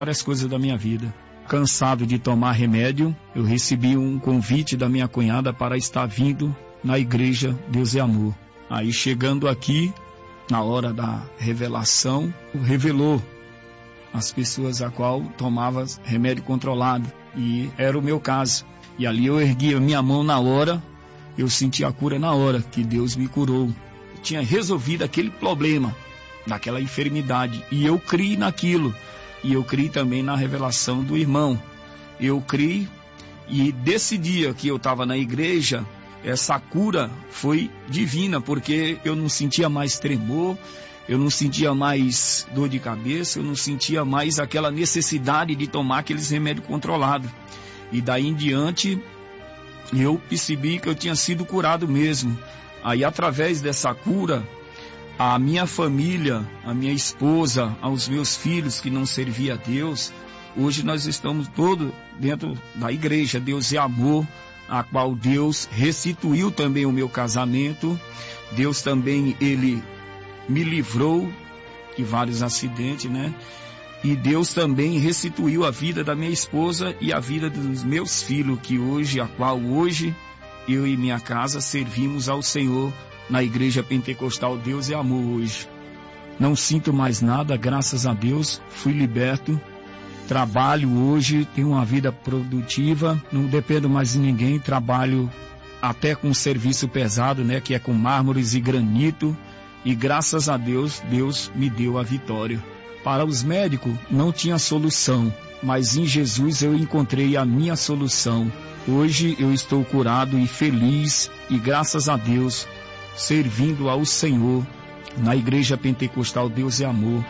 várias coisas da minha vida. Cansado de tomar remédio, eu recebi um convite da minha cunhada para estar vindo na igreja Deus é Amor. Aí chegando aqui, na hora da revelação, revelou as pessoas a qual tomava remédio controlado. E era o meu caso. E ali eu ergui a minha mão na hora, eu senti a cura na hora, que Deus me curou. Eu tinha resolvido aquele problema, daquela enfermidade. E eu criei naquilo. E eu criei também na revelação do irmão. Eu criei, e desse dia que eu estava na igreja, essa cura foi divina, porque eu não sentia mais tremor, eu não sentia mais dor de cabeça, eu não sentia mais aquela necessidade de tomar aqueles remédios controlados. E daí em diante, eu percebi que eu tinha sido curado mesmo. Aí através dessa cura, a minha família, a minha esposa, aos meus filhos que não serviam a Deus, hoje nós estamos todos dentro da igreja Deus é Amor, a qual Deus restituiu também o meu casamento. Deus também, Ele me livrou de vários acidentes, né? E Deus também restituiu a vida da minha esposa e a vida dos meus filhos, que hoje, a qual hoje eu e minha casa servimos ao Senhor na igreja pentecostal Deus é Amor hoje. Não sinto mais nada, graças a Deus, fui liberto. Trabalho hoje, tenho uma vida produtiva, não dependo mais de ninguém, trabalho até com serviço pesado, né, que é com mármores e granito, e graças a Deus, Deus me deu a vitória. Para os médicos não tinha solução, mas em Jesus eu encontrei a minha solução. Hoje eu estou curado e feliz, e graças a Deus, servindo ao Senhor na igreja pentecostal Deus é Amor.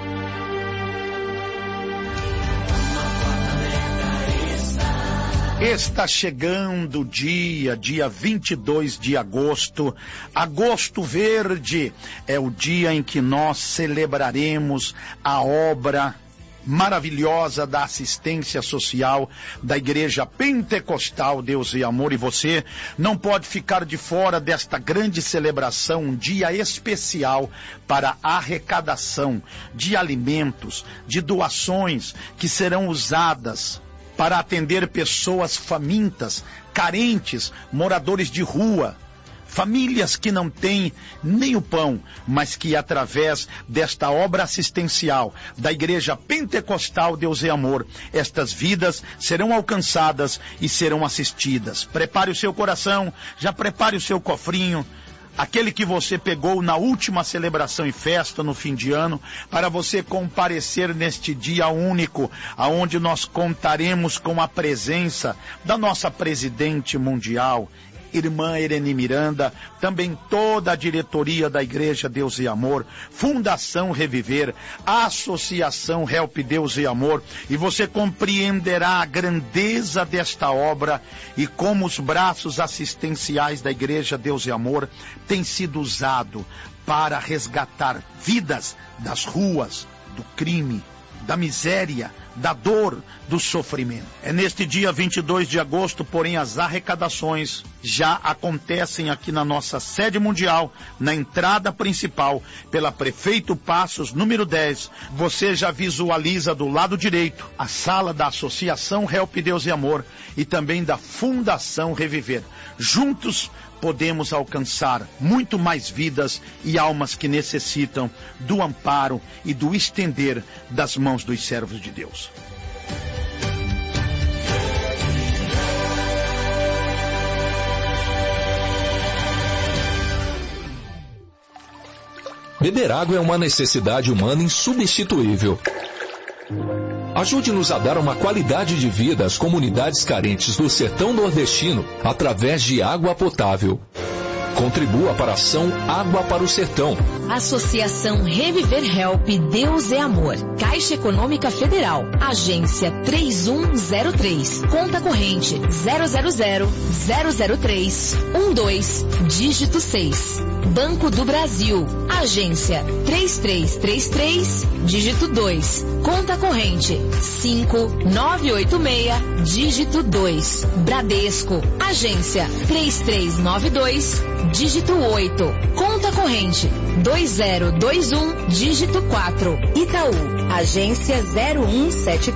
Está chegando o dia 22 de agosto. Agosto Verde é o dia em que nós celebraremos a obra maravilhosa da assistência social da Igreja Pentecostal Deus e Amor, e você não pode ficar de fora desta grande celebração, um dia especial para arrecadação de alimentos, de doações que serão usadas para atender pessoas famintas, carentes, moradores de rua, famílias que não têm nem o pão, mas que através desta obra assistencial da Igreja Pentecostal Deus é Amor, estas vidas serão alcançadas e serão assistidas. Prepare o seu coração, já prepare o seu cofrinho, aquele que você pegou na última celebração e festa no fim de ano, para você comparecer neste dia único, aonde nós contaremos com a presença da nossa presidente mundial, irmã Irene Miranda, também toda a diretoria da Igreja Deus e Amor, Fundação Reviver, Associação Help Deus e Amor, e você compreenderá a grandeza desta obra e como os braços assistenciais da Igreja Deus e Amor têm sido usados para resgatar vidas das ruas, do crime, da miséria, da dor, do sofrimento. É neste dia 22 de agosto, porém, as arrecadações já acontecem aqui na nossa sede mundial, na entrada principal, pela Prefeito Passos, número 10. Você já visualiza do lado direito a sala da Associação Help Deus e Amor e também da Fundação Reviver. Juntos podemos alcançar muito mais vidas e almas que necessitam do amparo e do estender das mãos dos servos de Deus. Beber água é uma necessidade humana insubstituível. Ajude-nos a dar uma qualidade de vida às comunidades carentes do sertão nordestino através de água potável. Contribua para a ação Água para o Sertão. Associação Reviver Help Deus é Amor. Caixa Econômica Federal. Agência 3103. Conta corrente 000-003-12, dígito 6. Banco do Brasil. Agência 3333, dígito 2. Conta corrente 5986, dígito 2. Bradesco. Agência 3392, dígito 8. Conta corrente 2021, dígito 4. Itaú, agência 0173.